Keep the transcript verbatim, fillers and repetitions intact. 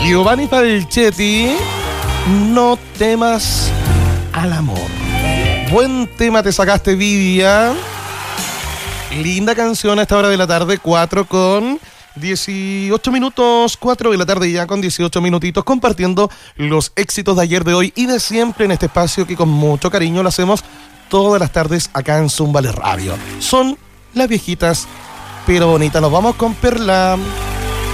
Giovanni Falchetti, no temas al amor. Buen tema te sacaste, Vidia. Linda canción a esta hora de la tarde, cuatro con dieciocho minutos, cuatro de la tarde ya con dieciocho minutitos, compartiendo los éxitos de ayer, de hoy y de siempre en este espacio que con mucho cariño lo hacemos todas las tardes acá en Zúmbale Radio. Son las viejitas pero bonitas. Nos vamos con Perla.